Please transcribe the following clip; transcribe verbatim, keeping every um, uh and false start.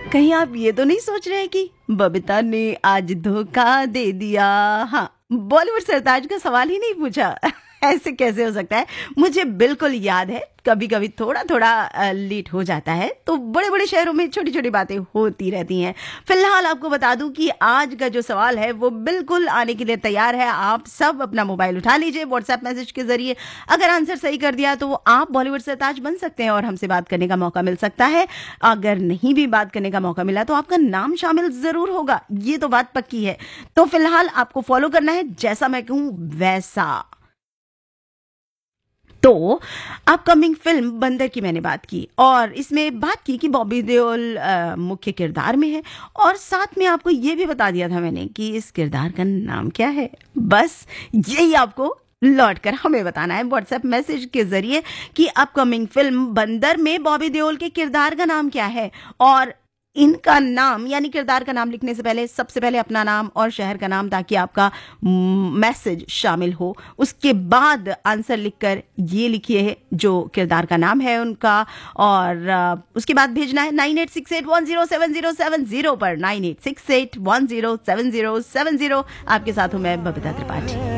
कहीं आप ये तो नहीं सोच रहे कि बबीता ने आज धोखा दे दिया? हाँ, बॉलीवुड सरताज का सवाल ही नहीं पूछा। ऐसे कैसे हो सकता है? मुझे बिल्कुल याद है, कभी कभी थोड़ा थोड़ा लेट हो जाता है, तो बड़े बड़े शहरों में छोटी छोटी बातें होती रहती हैं। फिलहाल आपको बता दूं कि आज का जो सवाल है वो बिल्कुल आने के लिए तैयार है। आप सब अपना मोबाइल उठा लीजिए, व्हाट्सएप मैसेज के जरिए अगर आंसर सही कर दिया तो आप बॉलीवुड सरताज बन सकते हैं और हमसे बात करने का मौका मिल सकता है। अगर नहीं भी बात करने का मौका मिला तो आपका नाम शामिल जरूर होगा, ये तो बात पक्की है। तो फिलहाल आपको फॉलो करना है, जैसा मैं कहूं वैसा। तो अपकमिंग फिल्म बंदर की मैंने बात की और इसमें बात की कि बॉबी देओल अ, मुख्य किरदार में है और साथ में आपको ये भी बता दिया था मैंने कि इस किरदार का नाम क्या है। बस यही आपको लौट कर हमें बताना है व्हाट्सएप मैसेज के जरिए कि अपकमिंग फिल्म बंदर में बॉबी देओल के किरदार का नाम क्या है। और इनका नाम यानी किरदार का नाम लिखने से पहले सबसे पहले अपना नाम और शहर का नाम, ताकि आपका मैसेज शामिल हो। उसके बाद आंसर लिखकर ये लिखिए है जो किरदार का नाम है उनका, और आ, उसके बाद भेजना है nine eight six eight one zero seven zero seven zero पर। Nine eight six eight one zero seven zero seven zero. आपके साथ हूं मैं बबीता त्रिपाठी।